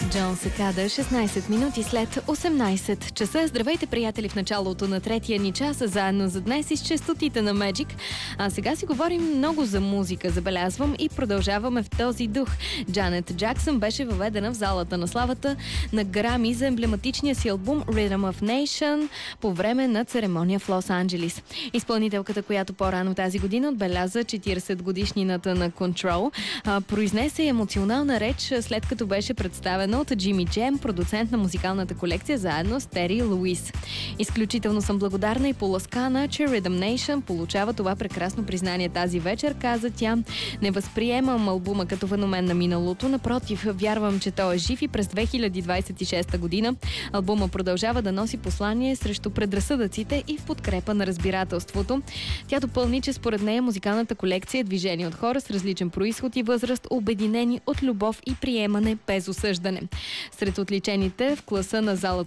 Джон Секада, 16 минути след 18 часа. Здравейте, приятели, в началото на третия ни час, заедно за днес и с честотите на Magic. А сега си говорим много за музика, забелязвам, и продължаваме в този дух. Джанет Джаксън беше въведена в залата на славата на Грами за емблематичния си албум Rhythm of Nation по време на церемония в Лос-Анджелис. Изпълнителката, която по-рано тази година отбеляза 40 годишнината на Control, произнесе емоционална реч, след като беше представена от Джими Джем, продуцент на музикалната колекция, заедно с Тери Луис. Изключително съм благодарна и поласкана, че Rhythm Nation получава това прекрасно признание тази вечер, каза тя. Не възприемам албума като феномен на миналото, напротив, вярвам, че той е жив и през 2026 година албума продължава да носи послание срещу предразсъдъците и в подкрепа на разбирателството. Тя допълни, че според нея музикалната колекция е движение от хора с различен произход и възраст, обединени от любов и приемане без осъждане. Сред отличените в класа на залата